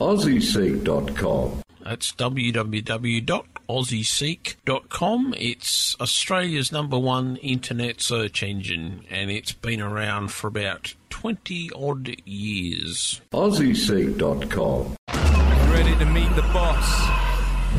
AussieSeek.com. That's www.aussieseek.com. It's Australia's #1 internet search engine, and it's been around for about 20-odd years. AussieSeek.com. Ready to meet the boss.